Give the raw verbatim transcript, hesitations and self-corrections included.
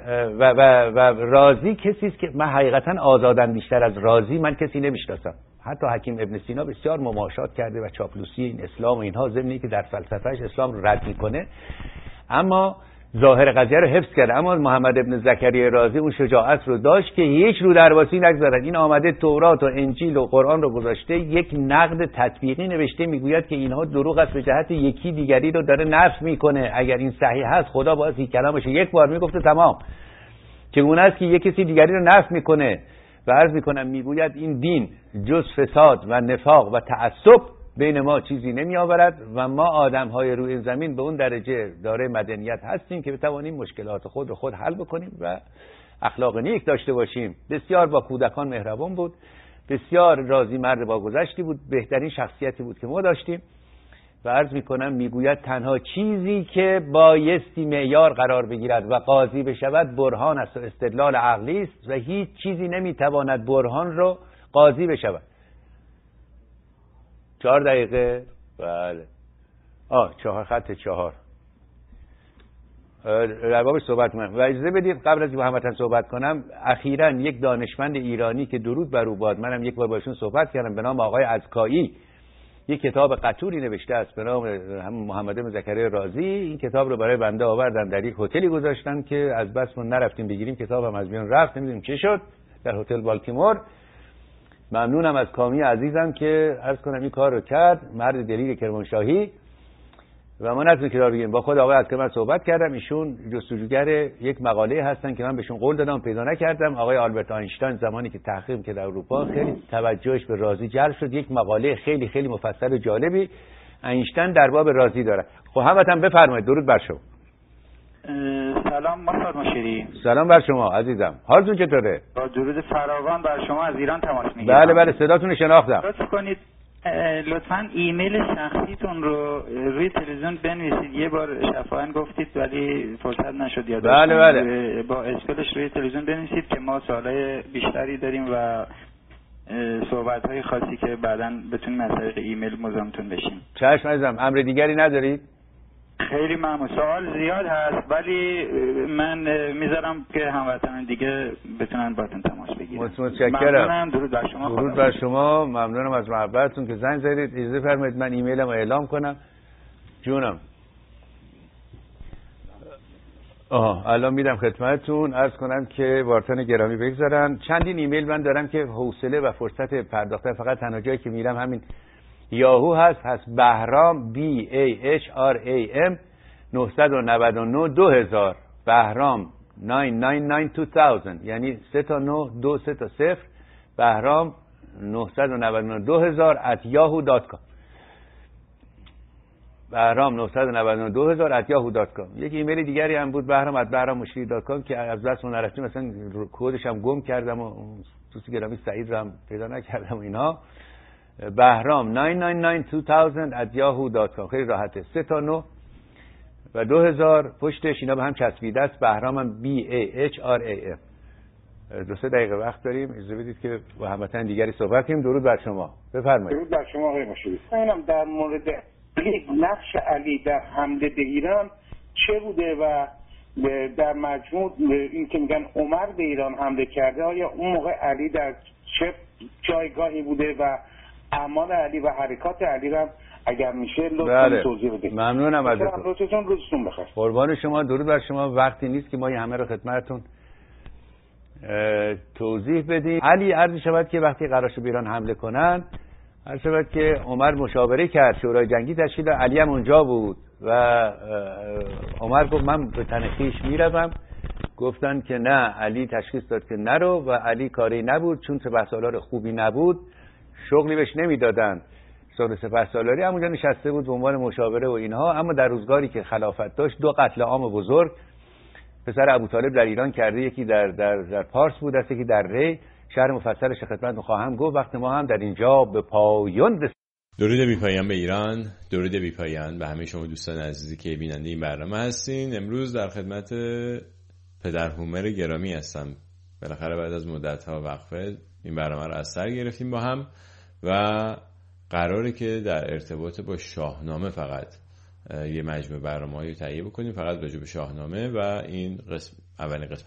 و, و, و رازی کسی است که من حقیقتا آزاداندیشتر از رازی من کسی نمیشناسم. حتی حکیم ابن سینا بسیار مماشات کرده و چاپلوسی این اسلام و اینها، ضمنی که در فلسفهش اسلام رو رد میکنه، اما ظاهر قضیه رو حفظ کرده. اما محمد ابن زکریا رازی اون شجاعت رو داشت که هیچ رو درواسی نگذارد. این آمده تورات و انجیل و قرآن رو گذاشته، یک نقد تطبیقی نوشته، میگوید که اینها دروغ است به جهت یکی دیگری رو داره نفی میکنه. اگر این صحیح هست خدا باید این کلامش یک بار میگفته تمام. چگونه است که یک کسی دیگری رو نفی میکنه و عرض میکنم میگوید این دین جز فساد و نفاق و تعصب بین ما چیزی نمی آورد و ما آدم های روی این زمین به اون درجه داره مدنیت هستیم که بتوانیم مشکلات خود رو خود حل بکنیم و اخلاق نیک داشته باشیم. بسیار با کودکان مهربان بود، بسیار راضی مرد با گذشتی بود، بهترین شخصیتی بود که ما داشتیم. و عرض میکنم میگوید تنها چیزی که بایستی معیار قرار بگیرد و قاضی بشود برهان است و استدلال عقلی است و هیچ چیزی نمیتواند برهان رو قاضی بشود. چهار دقیقه. بله. آه چهار خط چهار در بابش صحبت کنم و اجازه بدید قبل از محمدن صحبت کنم، اخیراً یک دانشمند ایرانی که درود بر او باد، منم یک بار باشون صحبت کردم، به نام آقای عزکایی، یک کتاب قطوری نوشته است به نام همون محمد بن زکریا رازی. این کتاب رو برای بنده آوردن، در یک هتلی گذاشتن که از بس ما نرفتیم بگیریم، کتابم از میان رفت، نمیدونیم چه شد، در هتل بالتیمور. ممنونم از کامی عزیزم که عرض کنم این کار رو کرد، مرد دلیر کرمانشاهی. و ما نتونیم کتاب بگیریم. با خود آقای عزکایی من صحبت کردم، ایشون جستجوگر یک مقاله هستن که من بهشون قول دادم پیدا نکردم. آقای آلبرت آینشتاین زمانی که تحقیق که در اروپا خیلی توجهش به رازی جلب شد، یک مقاله خیلی خیلی مفصل و جالبی آینشتین در باب رازی داره. خب همتون بفرمایید. درود بر شما. سلام محمد مشیری. سلام بر شما عزیزم، حالتون چطوره؟ با درود فراوان بر شما از ایران تماس میگیرم. بله بله صداتون رو شناختم. لطف کنید لطفاً ایمیل شخصیتون رو روی تلویزیون بنویسید. یه بار شفاهن گفتید ولی فرصت نشد یاد. بله بله. با اسپلش روی تلویزیون بنویسید که ما سوالای بیشتری داریم و صحبت‌های خاصی که بعداً بتونیم از طریق ایمیل مزاحمتون بشیم. چشم عزیزم. امر دیگری ندارید؟ خیلی ممنون. سوال زیاد هست ولی من میذارم که هموطنان دیگه بتونن باتون تماس بگیرن. متشکرم. ممنونم. درود بر شما. درود بر شما. ممنونم از محبتتون که زنگ زدید. اجازه فرمایید من ایمیلم رو اعلام کنم. جونم. آها الان میدم خدمتتون. عرض کنم که وارتن گرامی بگذارن. چندین ایمیل من دارم که حوصله و فرصت پرداختن فقط تنها جایی که میرم همین یاهو هست هست بهرام بی ای اچ آر ای ام نه نه نه دو هزار بهرام نه نه نه دو هزار یعنی سه تا نه دو سه تا صفر بهرام نه نه نه دو هزار ات یاهو دات کام بهرام نه نه نه دو هزار ات یاهو دات کام. یک ایمیل دیگری هم بود بهرام ات بهرام مشیری دات کام که از دست اون نرفتیم، مثلا کدش هم گم کردم و دوست گرامی سعید رو هم پیدا نکردم. اینا بهرام نه نه نه دو هزار ات یاهو دات کام خیلی راحته. سه تا نه و دو هزار پشتش اینا به هم چسبیده است. بهرامم بی ای اچ آر ای ام. دو سه دقیقه وقت داریم، اجازه بدید که با هموطن دیگری صحبت کنیم. درود بر شما. بفرمایید. درود بر شما آقای مشیری. اینم در مورد نقش علی در حمله به ایران چه بوده و در مجموع این که میگن عمر به ایران حمله کرده، آیا اون موقع علی در چه جایگاهی بوده و اعمال علی و حرکات علی را اگر میشه لطفاً توضیح بدید. ممنونم ازتون. روزتون روزتون بخیر. قربان شما. درود بر شما. وقتی نیست که ما این همه رو خدمتتون توضیح بدیم. علی عرض شود که وقتی قرار شد به ایران حمله کنن، عرض شود که عمر مشاوره کرد، شورای جنگی تشکیل داد، علی هم اونجا بود و عمر گفت من به تن خویش میروم. گفتن که نه، علی تشخیص داد که نرو و علی کاری نبود، چون سپهسالار خوبی نبود شغلی بهش نمیدادن. سال سپهسالاری همونجا نشسته بود به عنوان مشاوره و اینها. اما در روزگاری که خلافت داشت دو قتل عام بزرگ پسر ابوطالب در ایران کرده، یکی در در در پارس بود، یکی در ری. شهر مفصلش خدمتتون خواهم گفت وقت ما هم در اینجا به پایان رسید. درود بی پایان به ایران، درود بی پایان به همه شما دوستان عزیزی که بیننده این برنامه هستین. امروز در خدمت پدر هومر گرامی هستم. بالاخره بعد از مدت‌ها وقفه این برنامه رو از سر گرفتیم با هم و قراره که در ارتباط با شاهنامه فقط یه مجموعه برنامه‌ای تهیه بکنیم، فقط راجع به شاهنامه و این قسم اولین قسمت